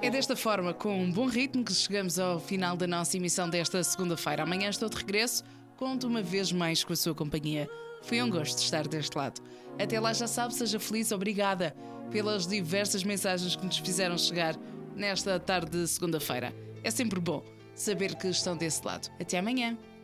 É desta forma, com um bom ritmo, que chegamos ao final da nossa emissão desta segunda-feira. Amanhã estou de regresso, conto uma vez mais com a sua companhia. Foi um gosto estar deste lado. Até lá, já sabe, seja feliz, obrigada pelas diversas mensagens que nos fizeram chegar nesta tarde de segunda-feira. É sempre bom saber que estão desse lado. Até amanhã.